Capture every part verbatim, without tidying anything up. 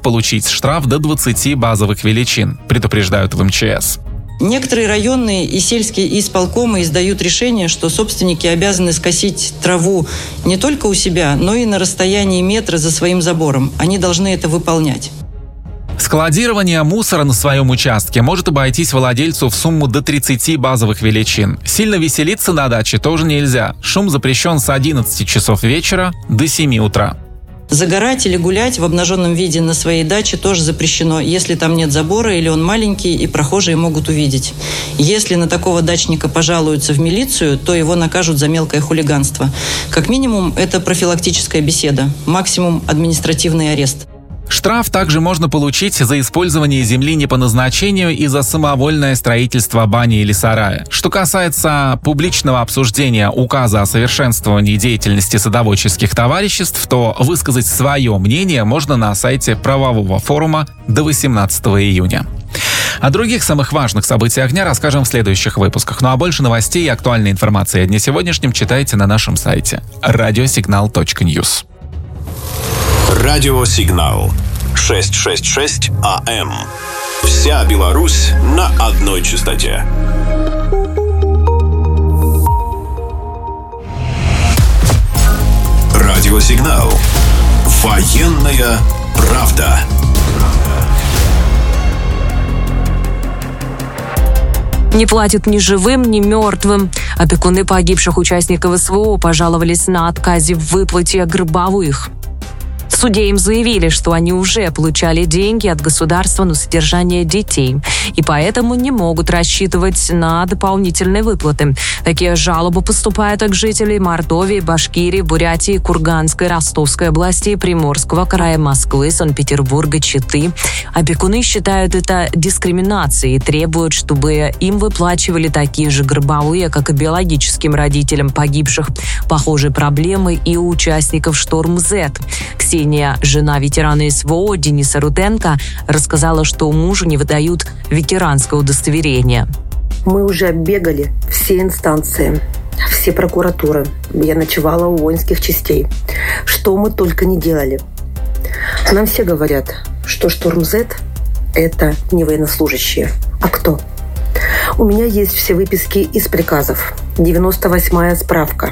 получить штраф до двадцати базовых величин, предупреждают в эм че эс. Некоторые районные и сельские исполкомы издают решение, что собственники обязаны скосить траву не только у себя, но и на расстоянии метра за своим забором. Они должны это выполнять. Складирование мусора на своем участке может обойтись владельцу в сумму до тридцати базовых величин. Сильно веселиться на даче тоже нельзя. Шум запрещен с одиннадцати часов вечера до семи утра. Загорать или гулять в обнаженном виде на своей даче тоже запрещено, если там нет забора или он маленький и прохожие могут увидеть. Если на такого дачника пожалуются в милицию, то его накажут за мелкое хулиганство. Как минимум, это профилактическая беседа, максимум административный арест. Штраф также можно получить за использование земли не по назначению и за самовольное строительство бани или сарая. Что касается публичного обсуждения указа о совершенствовании деятельности садоводческих товариществ, то высказать свое мнение можно на сайте правового форума до восемнадцатого июня. О других самых важных событиях дня расскажем в следующих выпусках. Ну а больше новостей и актуальной информации о дне сегодняшнем читайте на нашем сайте радиосигнал точка ньюс. Радиосигнал шестьсот шестьдесят шесть АМ. Вся Беларусь на одной частоте. Радиосигнал. Военная правда. Не платят ни живым, ни мертвым. Опекуны погибших участников эс вэ о пожаловались на отказе в выплате гробовых. В суде им заявили, что они уже получали деньги от государства на содержание детей, и поэтому не могут рассчитывать на дополнительные выплаты. Такие жалобы поступают от жителей Мордовии, Башкирии, Бурятии, Курганской, Ростовской области, Приморского края, Москвы, Санкт-Петербурга, Читы. Опекуны считают это дискриминацией и требуют, чтобы им выплачивали такие же гробовые, как и биологическим родителям погибших. Похожие проблемы и у участников «Шторм-З». Ксения, жена ветерана эс вэ о Дениса Руденко, рассказала, что мужу не выдают ветеранское удостоверение. Мы уже оббегали все инстанции, все прокуратуры. Я ночевала у воинских частей. Что мы только не делали. Нам все говорят, что «Шторм-З» – это не военнослужащие. А кто? У меня есть все выписки из приказов. девяносто восьмая справка.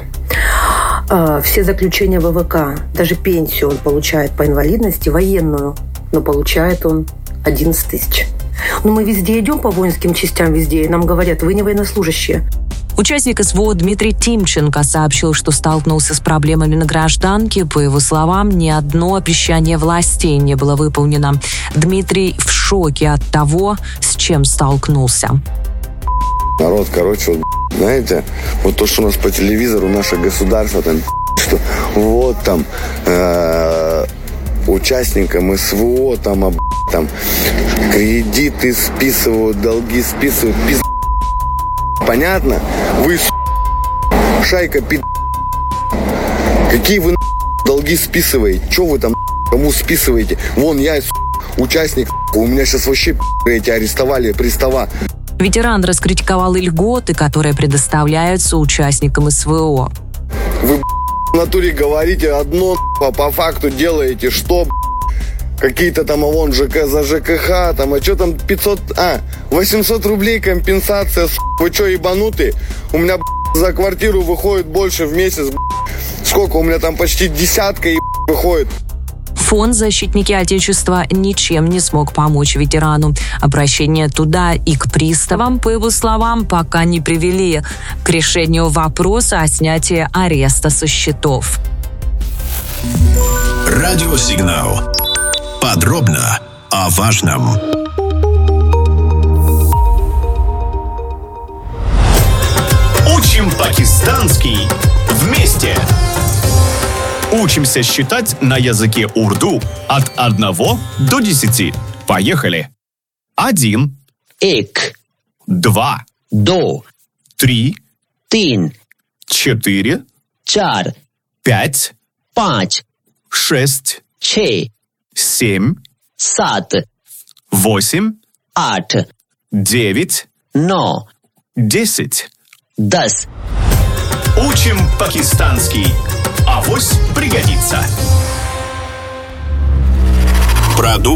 Все заключения вэ вэ ка, даже пенсию он получает по инвалидности, военную, но получает он одиннадцать тысяч. Но мы везде идем по воинским частям, везде, и нам говорят, вы не военнослужащие. Участник эс вэ о Дмитрий Тимченко сообщил, что столкнулся с проблемами на гражданке. По его словам, ни одно обещание властей не было выполнено. Дмитрий в шоке от того, с чем столкнулся. Народ, короче, вот, знаете, вот то, что у нас по телевизору, наше государство, там, что вот там э, участникам эс вэ о там, об, там кредиты списывают, долги списывают, пиз... Понятно? Вы, шайка, пи***. Какие вы долги списываете? Че вы там кому списываете? Вон я, участник, у меня сейчас вообще эти арестовали пристава. Ветеран раскритиковал и льготы, которые предоставляются участникам эс вэ о. Вы в натуре говорите одно, а по факту делаете что? Какие-то там, а вон ЖК за ЖКХ, там, а что там пятьсот, а, восемьсот рублей компенсация, вы что, ебанутые? У меня за квартиру выходит больше в месяц, сколько, у меня там почти десятка выходит. Фонд «Защитники Отечества» ничем не смог помочь ветерану. Обращение туда и к приставам, по его словам, пока не привели к решению вопроса о снятии ареста со счетов. Радиосигнал. Подробно о важном. Учим пакистанский вместе. Учимся считать на языке урду от одного до десяти. Поехали. Один. Эк. Два. До. Три. Тин. Четыре. Чар. Пять. Панч. Шесть. Че. Семь. Сат. Восемь. Ат. Девять. Но. Десять. Дас. Учим пакистанский. Авось пригодится. Продукт